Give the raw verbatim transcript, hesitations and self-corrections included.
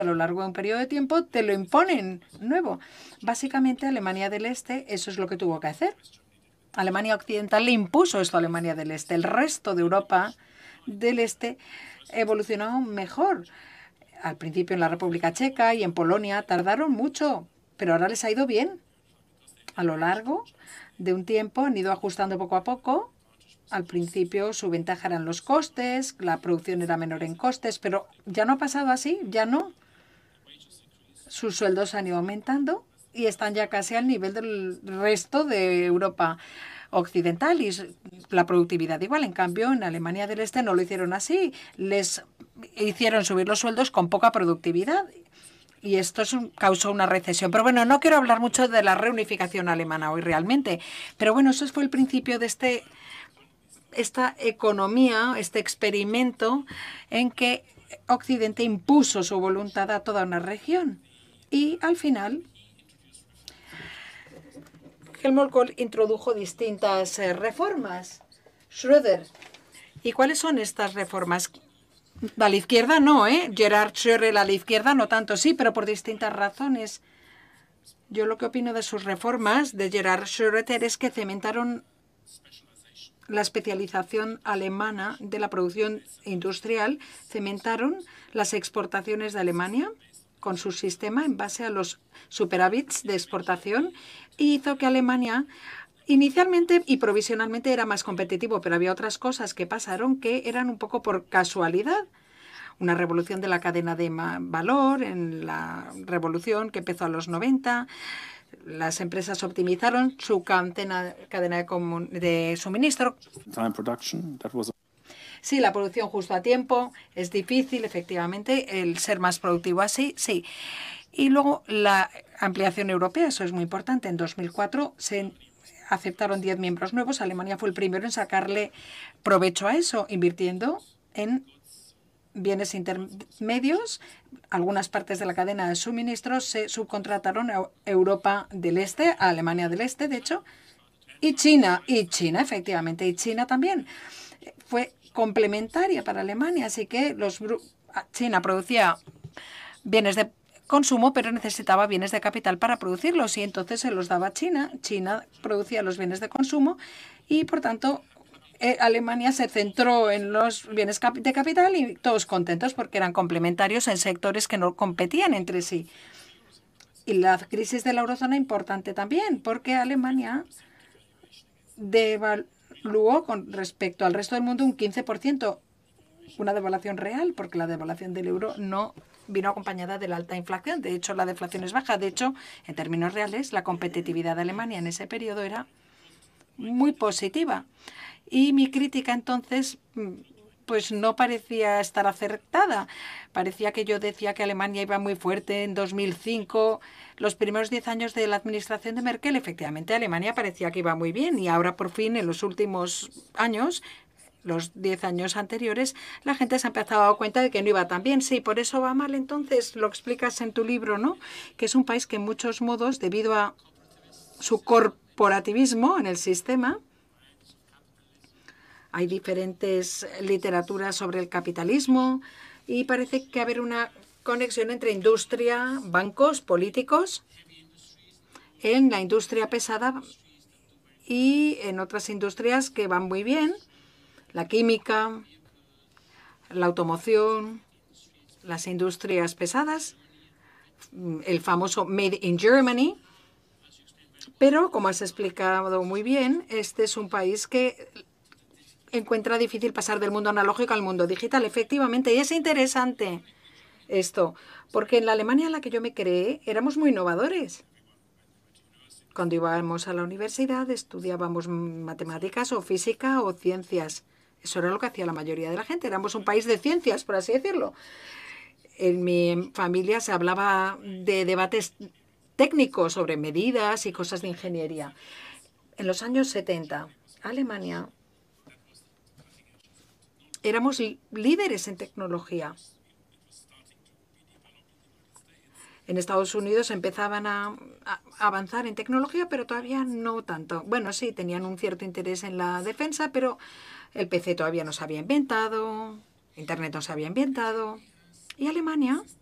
a lo largo de un periodo de tiempo te lo imponen nuevo. Básicamente, Alemania del Este eso es lo que tuvo que hacer. Alemania Occidental le impuso esto a Alemania del Este. El resto de Europa del Este evolucionó mejor. Al principio en la República Checa y en Polonia tardaron mucho, pero ahora les ha ido bien. A lo largo de un tiempo han ido ajustando poco a poco. Al principio su ventaja eran los costes, la producción era menor en costes, pero ya no ha pasado así, ya no. Sus sueldos han ido aumentando y están ya casi al nivel del resto de Europa Occidental y la productividad igual. En cambio, en Alemania del Este no lo hicieron así. Les hicieron subir los sueldos con poca productividad y esto es un, causó una recesión. Pero bueno, no quiero hablar mucho de la reunificación alemana hoy realmente. Pero bueno, eso fue el principio de este, esta economía, este experimento en que Occidente impuso su voluntad a toda una región. Y al final, Helmut Kohl introdujo distintas eh, reformas. Schröder. ¿Y cuáles son estas reformas? A la izquierda no, ¿eh? Gerhard Schröder a la izquierda no tanto, sí, pero por distintas razones. Yo lo que opino de sus reformas de Gerhard Schröder es que cementaron la especialización alemana de la producción industrial, cementaron las exportaciones de Alemania con su sistema en base a los superávits de exportación y hizo que Alemania inicialmente y provisionalmente era más competitivo, pero había otras cosas que pasaron que eran un poco por casualidad. Una revolución de la cadena de valor, en la revolución que empezó a los noventa, las empresas optimizaron su cadena, cadena de, de suministro. Sí, la producción justo a tiempo. Es difícil, efectivamente, el ser más productivo así, sí. Y luego la ampliación europea, eso es muy importante. En dos mil cuatro se aceptaron diez miembros nuevos. Alemania fue el primero en sacarle provecho a eso, invirtiendo en bienes intermedios. Algunas partes de la cadena de suministros se subcontrataron a Europa del Este, a Alemania del Este, de hecho, y China, y China, efectivamente, y China también. Fue complementaria para Alemania, así que los China producía bienes de consumo, pero necesitaba bienes de capital para producirlos y entonces se los daba a China. China producía los bienes de consumo y, por tanto, eh, Alemania se centró en los bienes de capital y todos contentos porque eran complementarios en sectores que no competían entre sí. Y la crisis de la eurozona importante también, porque Alemania devaluó Luego, con respecto al resto del mundo, un quince por ciento, una devaluación real, porque la devaluación del euro no vino acompañada de la alta inflación. De hecho, la deflación es baja. De hecho, en términos reales, la competitividad de Alemania en ese periodo era muy positiva. Y mi crítica, entonces, pues no parecía estar acertada. Parecía que yo decía que Alemania iba muy fuerte en dos mil cinco. Los primeros diez años de la administración de Merkel, efectivamente, Alemania parecía que iba muy bien. Y ahora, por fin, en los últimos años, los diez años anteriores, la gente se ha empezado a dar cuenta de que no iba tan bien. Sí, por eso va mal. Entonces, lo explicas en tu libro, ¿no? Que es un país que en muchos modos, debido a su corporativismo en el sistema, hay diferentes literaturas sobre el capitalismo y parece que haber una conexión entre industria, bancos, políticos, en la industria pesada y en otras industrias que van muy bien, la química, la automoción, las industrias pesadas, el famoso Made in Germany. Pero, como has explicado muy bien, este es un país que encuentra difícil pasar del mundo analógico al mundo digital, efectivamente. Y es interesante esto, porque en la Alemania en la que yo me creé éramos muy innovadores. Cuando íbamos a la universidad estudiábamos matemáticas o física o ciencias. Eso era lo que hacía la mayoría de la gente. Éramos un país de ciencias, por así decirlo. En mi familia se hablaba de debates técnicos sobre medidas y cosas de ingeniería. En los años setenta, Alemania éramos líderes en tecnología. En Estados Unidos empezaban a, a avanzar en tecnología, pero todavía no tanto. Bueno, sí, tenían un cierto interés en la defensa, pero el P C todavía no se había inventado, Internet no se había inventado. Y Alemania